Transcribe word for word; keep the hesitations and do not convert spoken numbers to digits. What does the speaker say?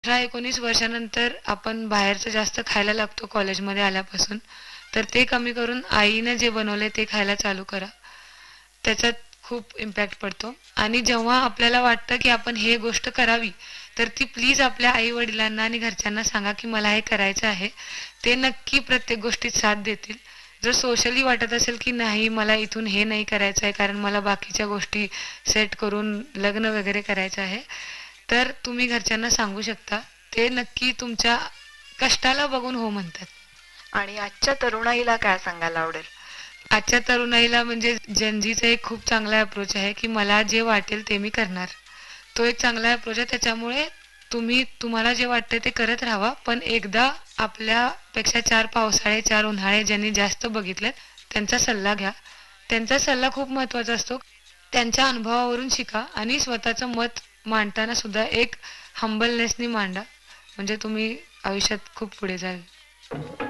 अठरा एकोणीस वर्षानंतर आपण बाहेरचं जास्त खायला लागतो कॉलेजमध्ये आल्यापासून. तर ते कमी करून आईने जे बनवलंय ते खायला चालू करा. त्याच्यात खूप इम्पॅक्ट पडतो. आणि जेव्हा आपल्याला वाटतं की आपण हे गोष्ट करावी, तर ती प्लीज आपल्या आई-वडिलांना आणि घरच्यांना सांगा की मला हे करायचं आहे. ते नक्की प्रत्येक गोष्टीत साथ देतील. जर सोशली वाटत असेल की नाही मला इथून हे नाही करायचं आहे कारण मला बाकीच्या गोष्टी सेट करून लग्न वगैरे करायचं आहे, तर तुम्ही घरच्यांना सांगू शकता. ते नक्की तुमच्या कष्टाला बघून हो म्हणतात. आणि आजच्या तरुणाईला काय सांगायला आवडेल? आजच्या तरुणाईला म्हणजे जनजीचा एक खूप चांगला अप्रोच आहे की मला जे वाटेल ते मी करणार. तो एक चांगला अप्रोच आहे. त्याच्यामुळे तुम्ही तुम्हाला जे वाटतं ते करत राहावा. पण एकदा आपल्यापेक्षा चार पावसाळे, चार उन्हाळे ज्यांनी जास्त बघितलेत त्यांचा सल्ला घ्या. त्यांचा सल्ला खूप महत्त्वाचा असतो. त्यांच्या अनुभवावरून शिका आणि स्वतःचं मत मांडताना सुद्धा एक हंबलनेसनी मांडा. म्हणजे तुम्ही आयुष्यात खूप पुढे जाल.